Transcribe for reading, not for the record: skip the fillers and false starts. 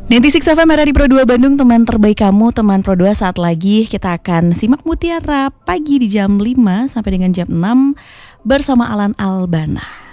96 FM RRI Pro 2 Bandung, teman terbaik kamu, teman Pro 2. Saat lagi kita akan simak Mutiara Pagi di jam 5 sampai dengan jam 6 bersama Alan Albana.